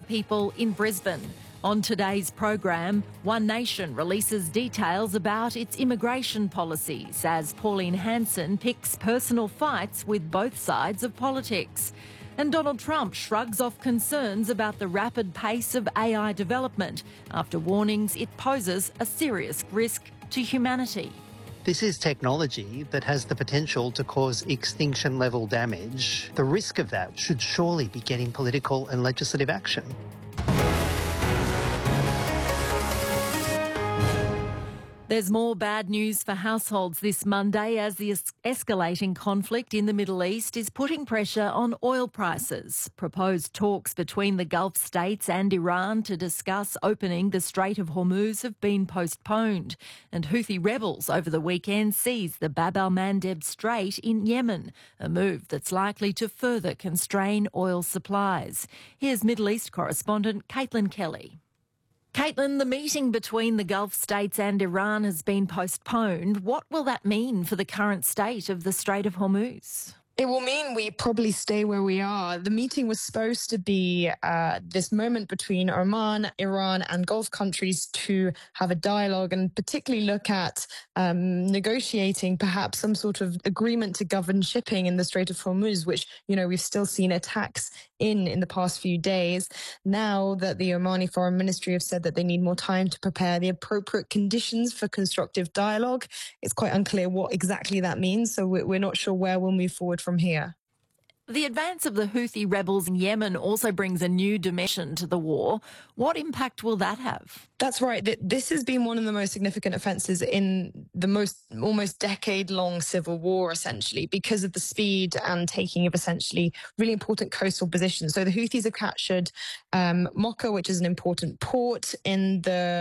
people in Brisbane. On today's program, One Nation releases details about its immigration policies as Pauline Hanson picks personal fights with both sides of politics. And Donald Trump shrugs off concerns about the rapid pace of AI development after warnings it poses a serious risk to humanity. This is technology that has the potential to cause extinction-level damage. The risk of that should surely be getting political and legislative action. There's more bad news for households this Monday as the escalating conflict in the Middle East is putting pressure on oil prices. Proposed talks between the Gulf states and Iran to discuss opening the Strait of Hormuz have been postponed, and Houthi rebels over the weekend seized the Bab el-Mandeb Strait in Yemen, a move that's likely to further constrain oil supplies. Here's Middle East correspondent Caitlin Kelly. Caitlin, the meeting between the Gulf states and Iran has been postponed. What will that mean for the current state of the Strait of Hormuz? It will mean we probably stay where we are. The meeting was supposed to be this moment between Oman, Iran and Gulf countries to have a dialogue and particularly look at negotiating perhaps some sort of agreement to govern shipping in the Strait of Hormuz, which, we've still seen attacks in the past few days. Now that the Omani Foreign Ministry have said that they need more time to prepare the appropriate conditions for constructive dialogue, it's quite unclear what exactly that means. So we're not sure where we'll move forward from here. The advance of the Houthi rebels in Yemen also brings a new dimension to the war. What impact will that have? That's right. This has been one of the most significant offences in the almost decade-long civil war, essentially, because of the speed and taking of essentially really important coastal positions. So the Houthis have captured Mocha, which is an important port in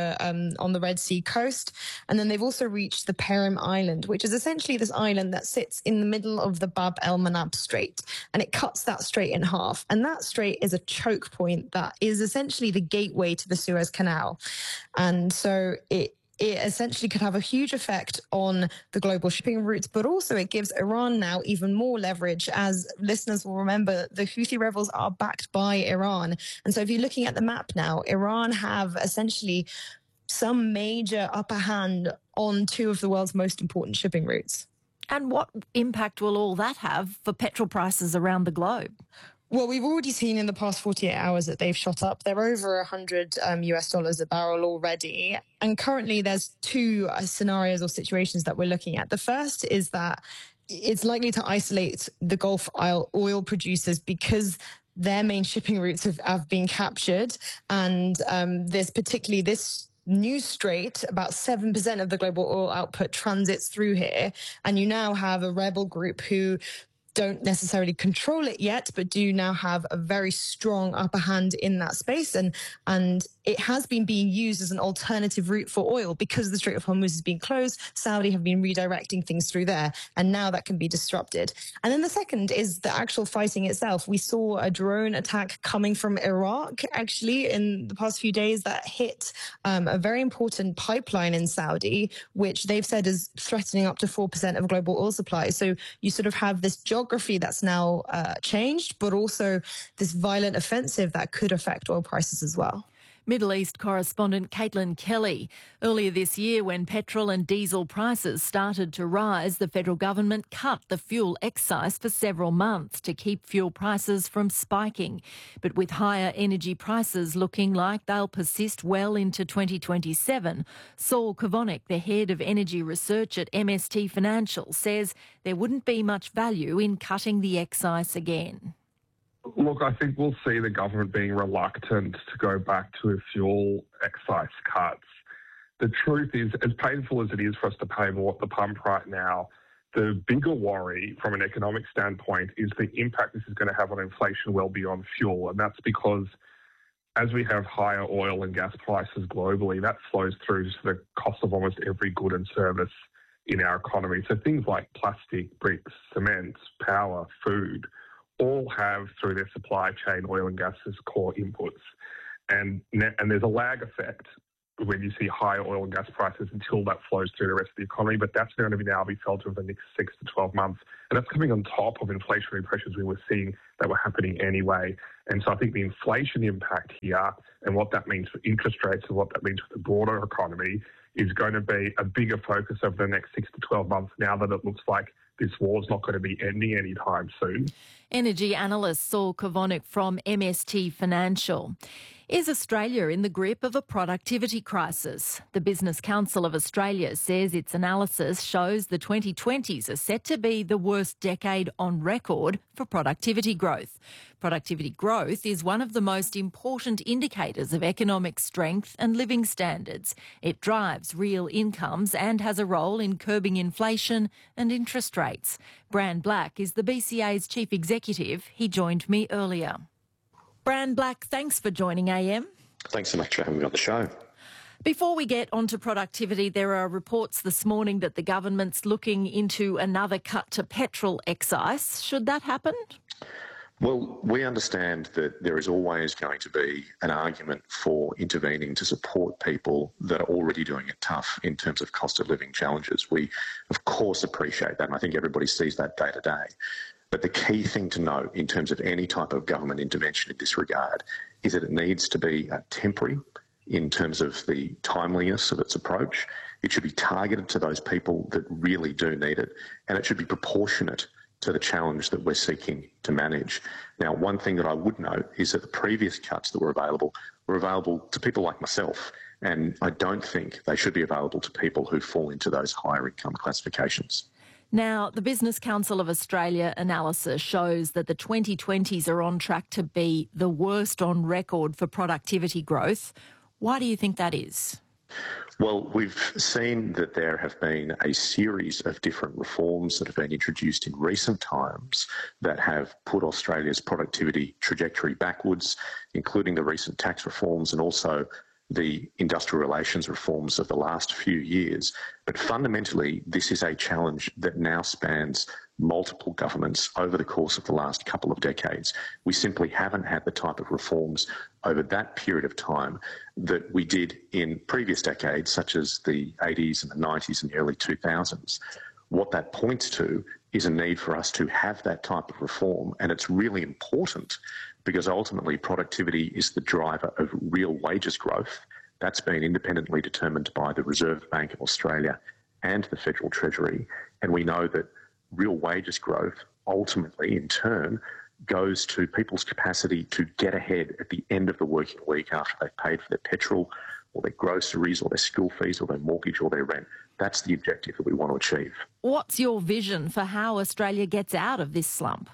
on the Red Sea coast, and then they've also reached the Perim Island, which is essentially this island that sits in the middle of the Bab el-Mandeb Strait, and it cuts that strait in half. And that strait is a choke point that is essentially the gateway to the Suez Canal. And so it essentially could have a huge effect on the global shipping routes, but also it gives Iran now even more leverage. As listeners will remember, the Houthi rebels are backed by Iran. And so if you're looking at the map now, Iran have essentially some major upper hand on two of the world's most important shipping routes. And what impact will all that have for petrol prices around the globe? Well, we've already seen in the past 48 hours that they've shot up. They're over $100 US a barrel already. And currently there's two scenarios or situations that we're looking at. The first is that it's likely to isolate the Gulf oil producers because their main shipping routes have been captured. And this new strait, about 7% of the global oil output transits through here. And you now have a rebel group who don't necessarily control it yet, but do now have a very strong upper hand in that space. And it has been being used as an alternative route for oil because the Strait of Hormuz has been closed. Saudi have been redirecting things through there, and now that can be disrupted. And then the second is the actual fighting itself. We saw a drone attack coming from Iraq, actually, in the past few days that hit a very important pipeline in Saudi, which they've said is threatening up to 4% of global oil supply. So you sort of have this geography that's now changed, but also this violent offensive that could affect oil prices as well. Middle East correspondent Caitlin Kelly. Earlier this year, when petrol and diesel prices started to rise, the federal government cut the fuel excise for several months to keep fuel prices from spiking. But with higher energy prices looking like they'll persist well into 2027, Saul Kavonik, the head of energy research at MST Financial, says there wouldn't be much value in cutting the excise again. Look, I think we'll see the government being reluctant to go back to fuel excise cuts. The truth is, as painful as it is for us to pay more at the pump right now, the bigger worry from an economic standpoint is the impact this is going to have on inflation well beyond fuel. And that's because as we have higher oil and gas prices globally, that flows through to the cost of almost every good and service in our economy. So things like plastic, bricks, cement, power, food, all have through their supply chain oil and gas as core inputs. And there's a lag effect when you see higher oil and gas prices until that flows through the rest of the economy. But that's going to now be felt over the next 6 to 12 months. And that's coming on top of inflationary pressures we were seeing that were happening anyway. And so I think the inflation impact here and what that means for interest rates and what that means for the broader economy is going to be a bigger focus over the next 6 to 12 months now that it looks like this war is not going to be ending anytime soon. Energy analyst Saul Kavonik from MST Financial. Is Australia in the grip of a productivity crisis? The Business Council of Australia says its analysis shows the 2020s are set to be the worst decade on record for productivity growth. Productivity growth is one of the most important indicators of economic strength and living standards. It drives real incomes and has a role in curbing inflation and interest rates. Bran Black is the BCA's chief executive. He joined me earlier. Bran Black, thanks for joining AM. Thanks so much for having me on the show. Before we get onto productivity, there are reports this morning that the government's looking into another cut to petrol excise. Should that happen? Well, we understand that there is always going to be an argument for intervening to support people that are already doing it tough in terms of cost of living challenges. We, of course, appreciate that, and I think everybody sees that day to day. But the key thing to note in terms of any type of government intervention in this regard is that it needs to be temporary in terms of the timeliness of its approach. It should be targeted to those people that really do need it, and it should be proportionate to the challenge that we're seeking to manage. Now, one thing that I would note is that the previous cuts that were available to people like myself, and I don't think they should be available to people who fall into those higher income classifications. Now, the Business Council of Australia analysis shows that the 2020s are on track to be the worst on record for productivity growth. Why do you think that is? Well, we've seen that there have been a series of different reforms that have been introduced in recent times that have put Australia's productivity trajectory backwards, including the recent tax reforms and also the industrial relations reforms of the last few years. But fundamentally, this is a challenge that now spans multiple governments over the course of the last couple of decades. We simply haven't had the type of reforms over that period of time that we did in previous decades, such as the 80s and the 90s and the early 2000s. What that points to is a need for us to have that type of reform, and it's really important because ultimately productivity is the driver of real wages growth. That's been independently determined by the Reserve Bank of Australia and the Federal Treasury, and we know that real wages growth ultimately, in turn, goes to people's capacity to get ahead at the end of the working week after they've paid for their petrol or their groceries or their school fees or their mortgage or their rent. That's the objective that we want to achieve. What's your vision for how Australia gets out of this slump?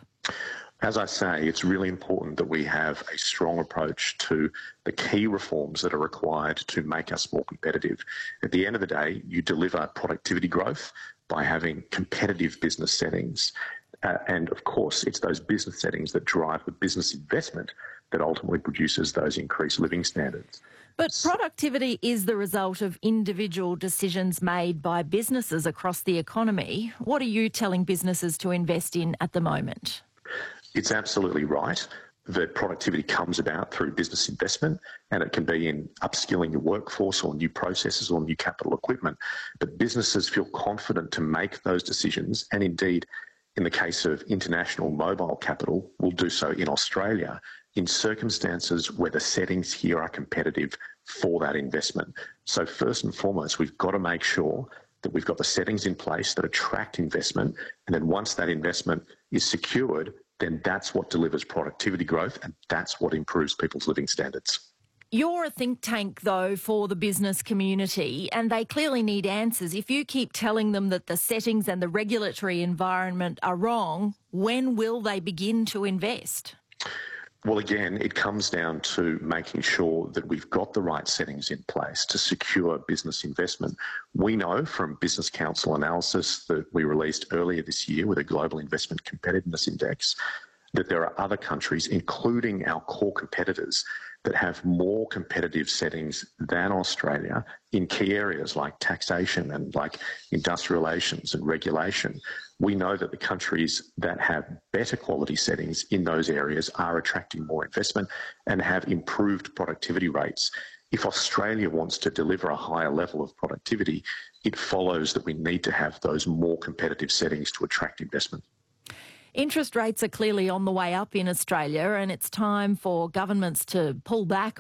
As I say, it's really important that we have a strong approach to the key reforms that are required to make us more competitive. At the end of the day, you deliver productivity growth by having competitive business settings. And of course, it's those business settings that drive the business investment that ultimately produces those increased living standards. But productivity is the result of individual decisions made by businesses across the economy. What are you telling businesses to invest in at the moment? It's absolutely right that productivity comes about through business investment, and it can be in upskilling your workforce or new processes or new capital equipment. But businesses feel confident to make those decisions, and indeed, in the case of international mobile capital, will do so in Australia in circumstances where the settings here are competitive for that investment. So first and foremost, we've got to make sure that we've got the settings in place that attract investment, and then once that investment is secured, then that's what delivers productivity growth, and that's what improves people's living standards. You're a think tank, though, for the business community, and they clearly need answers. If you keep telling them that the settings and the regulatory environment are wrong, when will they begin to invest? Well, again, it comes down to making sure that we've got the right settings in place to secure business investment. We know from Business Council analysis that we released earlier this year with a Global Investment Competitiveness Index that there are other countries, including our core competitors, that have more competitive settings than Australia in key areas like taxation and like industrial relations and regulation. We know that the countries that have better quality settings in those areas are attracting more investment and have improved productivity rates. If Australia wants to deliver a higher level of productivity, it follows that we need to have those more competitive settings to attract investment. Interest rates are clearly on the way up in Australia, and it's time for governments to pull back